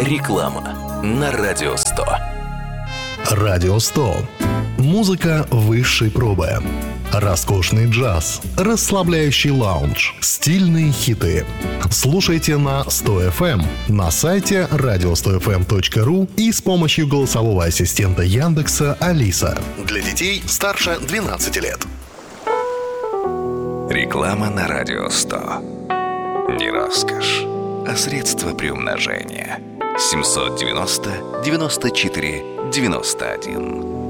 Реклама на Радио 100. Радио 100. Музыка высшей пробы. Роскошный джаз, расслабляющий лаунж, стильные хиты. Слушайте на 100 FM, на сайте radio100fm.ru и с помощью голосового ассистента Яндекса Алиса. Для детей старше 12 лет. Реклама на Радио 100. Не роскошь, а средство приумножения. 790 94 91.